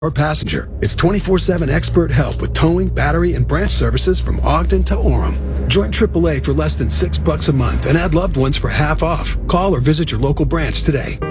or passenger. It's 24/7 expert help with towing, battery, and branch services from Ogden to Orem. Join AAA for less than $6 a month and add loved ones for half off. Call or visit your local branch today.